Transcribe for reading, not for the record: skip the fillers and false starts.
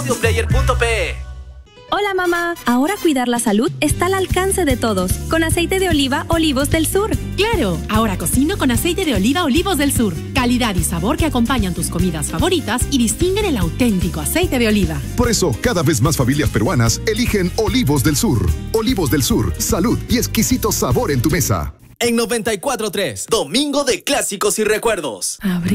Player.pe. Hola mamá, ahora cuidar la salud está al alcance de todos, con aceite de oliva Olivos del Sur. ¡Claro! Ahora cocino con aceite de oliva Olivos del Sur. Calidad y sabor que acompañan tus comidas favoritas y distinguen el auténtico aceite de oliva. Por eso, cada vez más familias peruanas eligen Olivos del Sur. Olivos del Sur, salud y exquisito sabor en tu mesa. En 94.3, Domingo de Clásicos y Recuerdos.